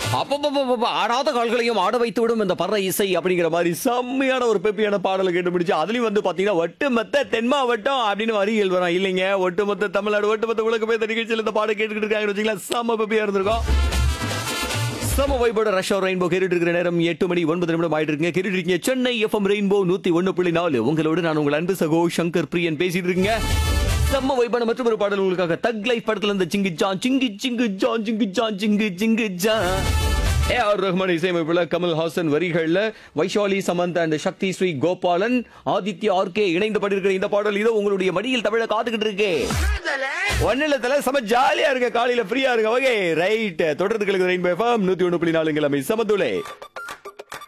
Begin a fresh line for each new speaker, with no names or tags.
அப்பப்பப்பப்ப ஆடாத கால்களையும் ஆட வைத்து விடும் இந்த பற இசை அப்படிங்கிற மாதிரி செம்மையான ஒரு பெப்பியான பாடலை கேட்டு பிடிச்சு அதுலயும் வந்து பாத்தீங்கன்னா ஒட்டுமொத்த தென் மாவட்டம் அப்படின்னு வரிகள் வரும் இல்லைங்க. ஒட்டுமொத்த தமிழ்நாடு ஒட்டுமொத்த உலகமே இந்த நிகழ்ச்சியில் இந்த பாடம் கேட்டுக்கிட்டு இருக்காங்கன்னு வச்சுக்கலாம். செம்ம பெப்பியா இருந்திருக்கும். சம வைபோட ரஷ் ரெயின்போ கேட்டுட்டு இருக்கிற நேரம் 8:09 ஆயிட்டு இருக்குங்க. கேட்டுட்டு இருக்கீங்க சென்னை எஃப்எம் ரெயின்போ 101.4. உங்களோட நான் உங்கள் அன்பு சகோ சங்கர் பிரியன் பேசிட்டு இருக்கீங்க. செம்ம வைபான மற்றும் ஒரு பாடல் உங்களுக்காக தக் லைஃப் படத்துல இந்த சிங்கு ஜான் சிங்கு சிங்கு ஜான் சிங்கு ஜான் சிங்கு சிங்கு ஜான் ஏஆர் ரஹ்மான் இசையமைப்புல கமல் ஹாசன் வரிகள்ல Vaishali Samantha and Sakthi Sri Gopalan Aditya RK இணைந்து பாடியிருக்கிற இந்த பாடல் இதோ உங்களுடைய மடியில் தமிழ காத்துக்கிட்டு இருக்கு. ஒன்னிலத்துல செம ஜாலியா இருக்க, காலையில ஃப்ரீயா இருக்க. ஓகே ரைட், தொடர்ந்து கேளுங்க ரெயின்போ எஃப்எம் 101.4 சமதுலே.